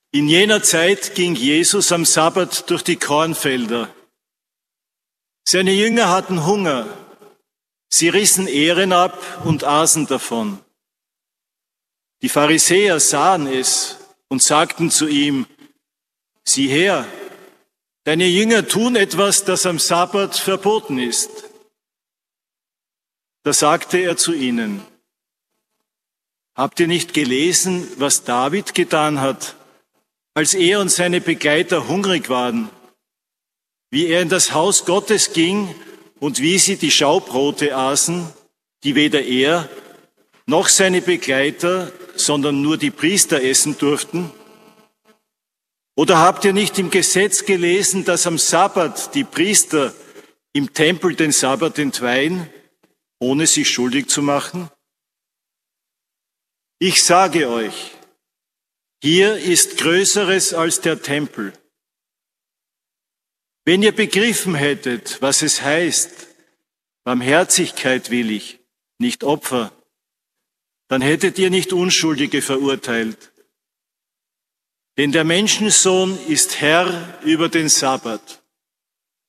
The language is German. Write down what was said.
In jener Zeit ging Jesus am Sabbat durch die Kornfelder. Seine Jünger hatten Hunger. Sie rissen Ähren ab und aßen davon. Die Pharisäer sahen es und sagten zu ihm: Sieh her, deine Jünger tun etwas, das am Sabbat verboten ist. Da sagte er zu ihnen: Habt ihr nicht gelesen, was David getan hat, als er und seine Begleiter hungrig waren, wie er in das Haus Gottes ging und wie sie die Schaubrote aßen, die weder er noch seine Begleiter, sondern nur die Priester essen durften? Oder habt ihr nicht im Gesetz gelesen, dass am Sabbat die Priester im Tempel den Sabbat entweihen, ohne sich schuldig zu machen? Ich sage euch, hier ist Größeres als der Tempel. Wenn ihr begriffen hättet, was es heißt, Barmherzigkeit will ich, nicht Opfer, dann hättet ihr nicht Unschuldige verurteilt. Denn der Menschensohn ist Herr über den Sabbat.